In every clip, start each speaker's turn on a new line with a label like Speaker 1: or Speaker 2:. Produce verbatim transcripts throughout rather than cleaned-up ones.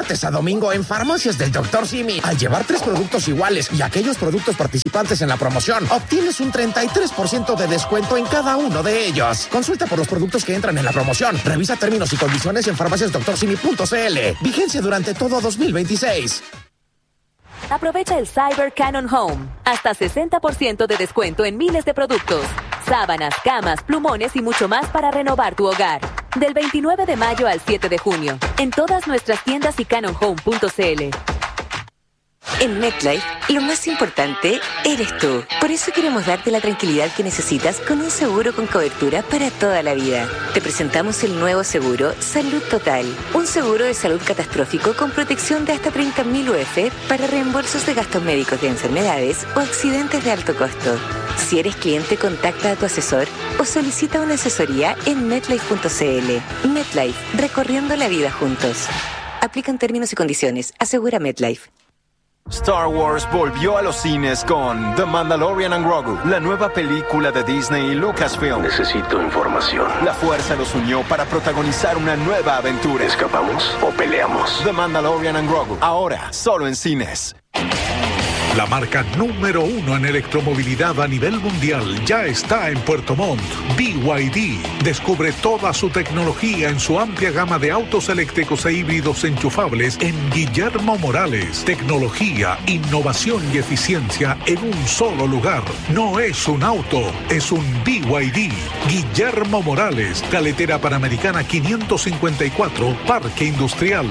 Speaker 1: martes a domingo en Farmacias del doctor Simi. Al llevar tres productos iguales y aquellos productos participantes en la promoción, obtienes un treinta y tres por ciento de descuento en cada uno de ellos. Consulta por los productos que entran en la promoción. Revisa términos y condiciones en farmacias doctor simi punto c l. Vigencia durante todo dos mil veintiséis.
Speaker 2: Aprovecha el Cyber Canon Home. Hasta sesenta por ciento de descuento en miles de productos. Sábanas, camas, plumones y mucho más para renovar tu hogar. Del veintinueve de mayo al siete de junio. En todas nuestras tiendas y canon home punto c l.
Speaker 3: En MetLife, lo más importante eres tú. Por eso queremos darte la tranquilidad que necesitas con un seguro con cobertura para toda la vida. Te presentamos el nuevo seguro Salud Total. Un seguro de salud catastrófico con protección de hasta treinta mil U F para reembolsos de gastos médicos de enfermedades o accidentes de alto costo. Si eres cliente, contacta a tu asesor o solicita una asesoría en metlife punto c l. MetLife, recorriendo la vida juntos. Aplican términos y condiciones. Asegura MetLife.
Speaker 4: Star Wars volvió a los cines con The Mandalorian and Grogu, la nueva película de Disney y Lucasfilm.
Speaker 5: Necesito información.
Speaker 4: La fuerza los unió para protagonizar una nueva aventura.
Speaker 5: ¿Escapamos o peleamos?
Speaker 4: The Mandalorian and Grogu, ahora solo en cines.
Speaker 6: La marca número uno en electromovilidad a nivel mundial ya está en Puerto Montt. B Y D. Descubre toda su tecnología en su amplia gama de autos eléctricos e híbridos enchufables en Guillermo Morales. Tecnología, innovación y eficiencia en un solo lugar. No es un auto, es un B Y D. Guillermo Morales, Carretera Panamericana quinientos cincuenta y cuatro, Parque Industrial.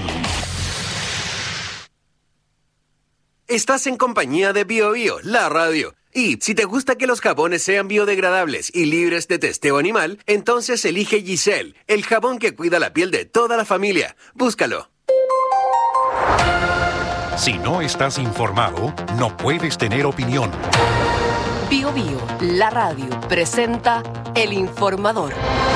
Speaker 7: Estás en compañía de Bio Bio, la radio. Y si te gusta que los jabones sean biodegradables y libres de testeo animal, entonces elige Giselle, el jabón que cuida la piel de toda la familia. Búscalo.
Speaker 8: Si no estás informado, no puedes tener opinión.
Speaker 9: Bio Bio, la radio, presenta El Informador.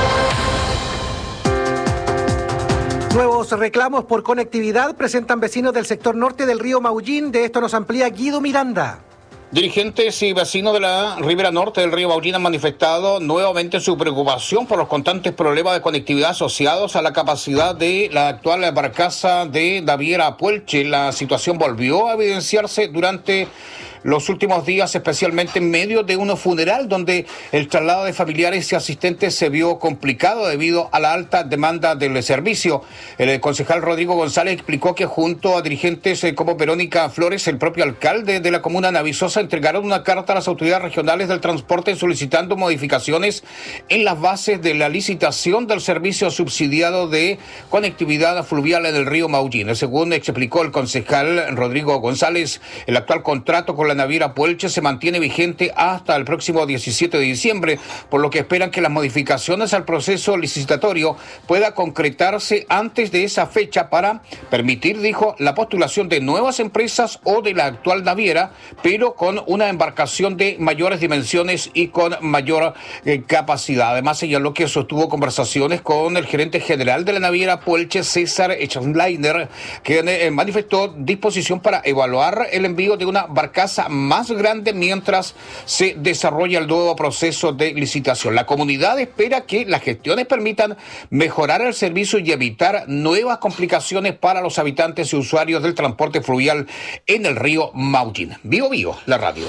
Speaker 10: Nuevos reclamos por conectividad presentan vecinos del sector norte del río Maullín. De esto nos amplía Guido Miranda.
Speaker 11: Dirigentes y vecinos de la ribera norte del río Maullín han manifestado nuevamente su preocupación por los constantes problemas de conectividad asociados a la capacidad de la actual barcaza de Naviera Puelche. La situación volvió a evidenciarse durante los últimos días, especialmente en medio de un funeral donde el traslado de familiares y asistentes se vio complicado debido a la alta demanda del servicio. El concejal Rodrigo González explicó que junto a dirigentes como Verónica Flores, el propio alcalde de la comuna Navisosa, entregaron una carta a las autoridades regionales del transporte solicitando modificaciones en las bases de la licitación del servicio subsidiado de conectividad fluvial en el río Maullín. Según explicó el concejal Rodrigo González, el actual contrato con la naviera Puelche se mantiene vigente hasta el próximo diecisiete de diciembre, por lo que esperan que las modificaciones al proceso licitatorio pueda concretarse antes de esa fecha para permitir, dijo, la postulación de nuevas empresas o de la actual naviera, pero con una embarcación de mayores dimensiones y con mayor eh, capacidad. Además, señaló que sostuvo conversaciones con el gerente general de la naviera Puelche, César Echenleiner, que eh, manifestó disposición para evaluar el envío de una barcaza más grande mientras se desarrolla el nuevo proceso de licitación. La comunidad espera que las gestiones permitan mejorar el servicio y evitar nuevas complicaciones para los habitantes y usuarios del transporte fluvial en el río Maullín. Bio Bio, la radio.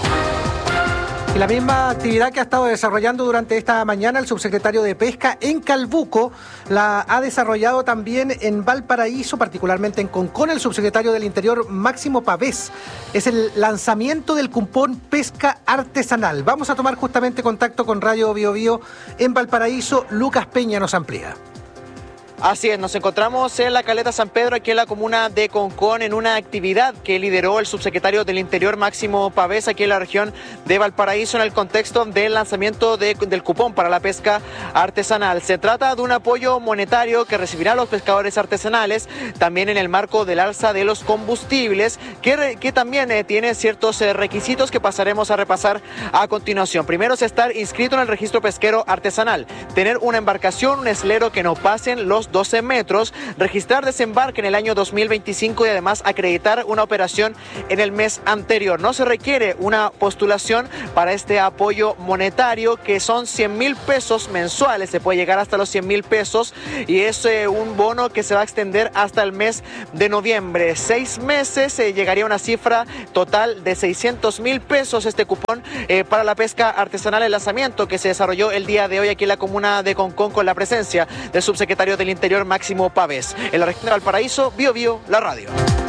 Speaker 10: Y la misma actividad que ha estado desarrollando durante esta mañana el subsecretario de Pesca en Calbuco la ha desarrollado también en Valparaíso, particularmente en Concón, el subsecretario del Interior Máximo Pavés. Es el lanzamiento del cupón Pesca Artesanal. Vamos a tomar justamente contacto con Radio Bio Bio en Valparaíso. Lucas Peña nos amplía.
Speaker 12: Así es, nos encontramos en la Caleta San Pedro, aquí en la comuna de Concón, en una actividad que lideró el subsecretario del Interior Máximo Pavés aquí en la región de Valparaíso en el contexto del lanzamiento de, del cupón para la pesca artesanal. Se trata de un apoyo monetario que recibirán los pescadores artesanales, también en el marco del alza de los combustibles, que, que también eh, tiene ciertos eh, requisitos que pasaremos a repasar a continuación. Primero es estar inscrito en el registro pesquero artesanal, tener una embarcación, un eslero que no pasen los doscientos doce metros, registrar desembarque en el año dos mil veinticinco y además acreditar una operación en el mes anterior. No se requiere una postulación para este apoyo monetario, que son cien mil pesos mensuales, se puede llegar hasta los cien mil pesos, y es eh, un bono que se va a extender hasta el mes de noviembre. Seis meses eh, llegaría a una cifra total de seiscientos mil pesos este cupón eh, para la pesca artesanal. El lanzamiento que se desarrolló el día de hoy aquí en la comuna de Concón con la presencia del subsecretario del Interior Máximo Pavés. En la región de Valparaíso, Bio Bio, la radio.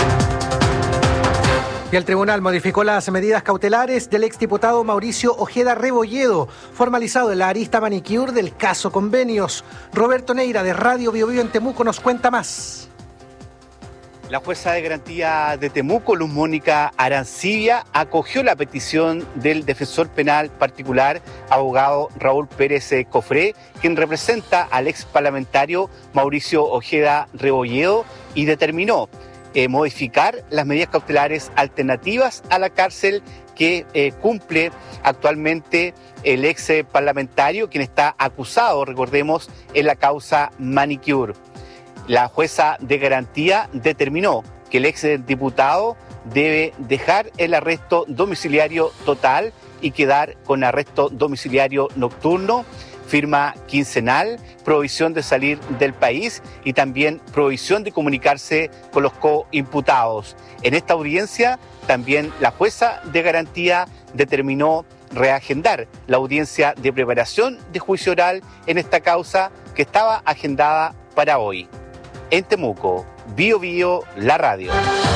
Speaker 10: Y el tribunal modificó las medidas cautelares del exdiputado Mauricio Ojeda Rebolledo, formalizado en la arista manicure del caso Convenios. Roberto Neira, de Radio Bio Bio en Temuco, nos cuenta más.
Speaker 13: La jueza de garantía de Temuco, Luz Mónica Arancibia, acogió la petición del defensor penal particular, abogado Raúl Pérez Cofré, quien representa al ex parlamentario Mauricio Ojeda Rebolledo, y determinó eh, modificar las medidas cautelares alternativas a la cárcel que eh, cumple actualmente el ex parlamentario, quien está acusado, recordemos, en la causa Manicure. La jueza de garantía determinó que el ex diputado debe dejar el arresto domiciliario total y quedar con arresto domiciliario nocturno, firma quincenal, prohibición de salir del país y también prohibición de comunicarse con los coimputados. En esta audiencia, también la jueza de garantía determinó reagendar la audiencia de preparación de juicio oral en esta causa, que estaba agendada para hoy. En Temuco, Bio Bio, la radio.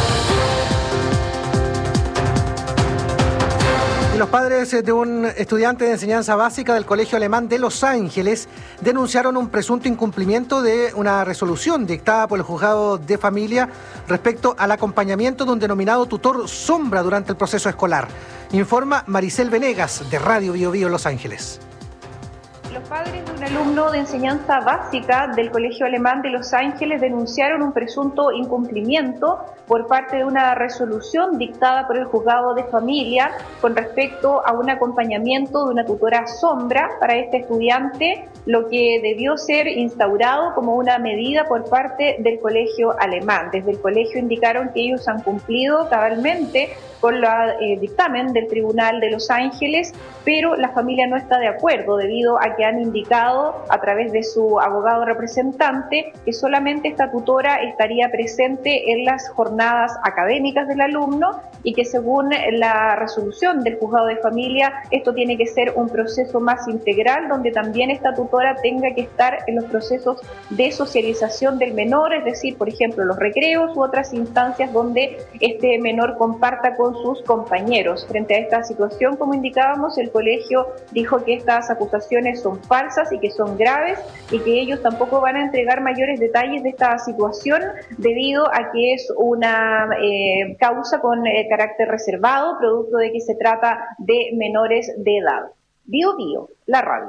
Speaker 10: Y los padres de un estudiante de enseñanza básica del Colegio Alemán de Los Ángeles denunciaron un presunto incumplimiento de una resolución dictada por el Juzgado de Familia respecto al acompañamiento de un denominado tutor sombra durante el proceso escolar. Informa Maricel Venegas, de Radio Bio Bio Los Ángeles.
Speaker 14: Los padres de un alumno de enseñanza básica del Colegio Alemán de Los Ángeles denunciaron un presunto incumplimiento por parte de una resolución dictada por el Juzgado de Familia con respecto a un acompañamiento de una tutora sombra para este estudiante, lo que debió ser instaurado como una medida por parte del Colegio Alemán. Desde el colegio indicaron que ellos han cumplido cabalmente con el eh, dictamen del Tribunal de Los Ángeles, pero la familia no está de acuerdo debido a que han indicado a través de su abogado representante que solamente esta tutora estaría presente en las jornadas académicas del alumno y que según la resolución del Juzgado de Familia esto tiene que ser un proceso más integral donde también esta tutora tenga que estar en los procesos de socialización del menor, es decir, por ejemplo, los recreos u otras instancias donde este menor comparta con sus compañeros. Frente a esta situación, como indicábamos, el colegio dijo que estas acusaciones son falsas y que son graves y que ellos tampoco van a entregar mayores detalles de esta situación debido a que es una eh, causa con eh, carácter reservado, producto de que se trata de menores de edad. Bio Bio, la radio.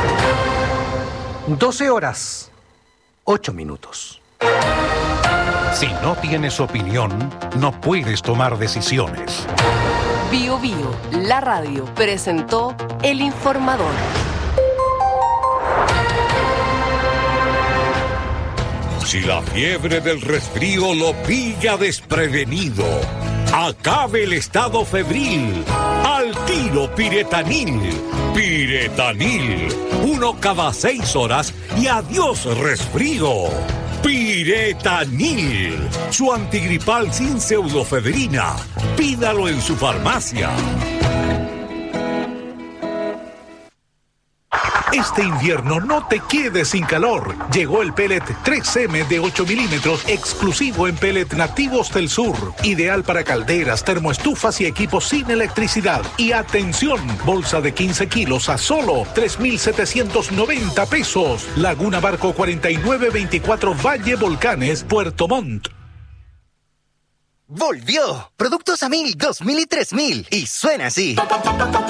Speaker 10: doce horas, ocho minutos.
Speaker 8: Si no tienes opinión, no puedes tomar decisiones.
Speaker 9: Bio Bio, la radio, presentó El Informador.
Speaker 6: Si la fiebre del resfrío lo pilla desprevenido, acabe el estado febril. Al tiro Piretanil. Piretanil. Uno cada seis horas y adiós resfrío. Piretanil. Su antigripal sin pseudofedrina. Pídalo en su farmacia. Este invierno no te quedes sin calor. Llegó el pellet tres eme de ocho milímetros exclusivo en pellet nativos del sur. Ideal para calderas, termoestufas y equipos sin electricidad. Y atención, bolsa de quince kilos a solo tres mil setecientos noventa pesos. Laguna Barco cuarenta y nueve veinticuatro Valle Volcanes, Puerto Montt.
Speaker 15: Volvió. Productos a mil, dos mil y tres mil. Y suena así.